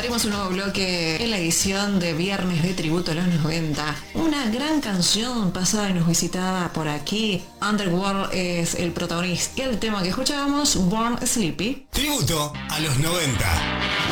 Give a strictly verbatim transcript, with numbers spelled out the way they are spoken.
Abrimos un nuevo bloque en la edición de Viernes de Tributo a los noventa. Una gran canción pasada y nos visitada por aquí. Underworld es el protagonista y el tema que escuchábamos, Born Sleepy. Tributo a los noventa.